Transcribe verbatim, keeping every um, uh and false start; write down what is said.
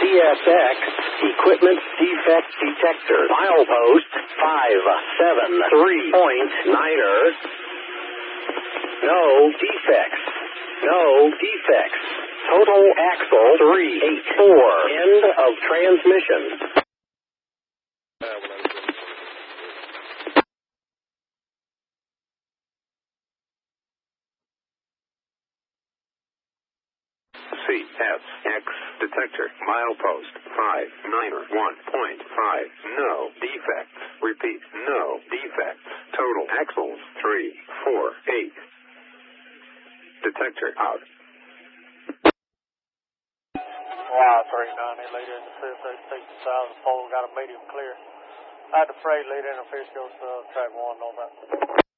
S X, equipment defect detector, milepost five seven three point niner. No defects. No defects. Total axle three eight four. End of transmission. C S X detector milepost five niner one point five. No defects. Repeat, no defects. Total axles three four eight. Detector out. Y three ninety, leader in the fifth, eight south of the pole, got a medium clear. I had the freight leader in the fish goes to track one, no that.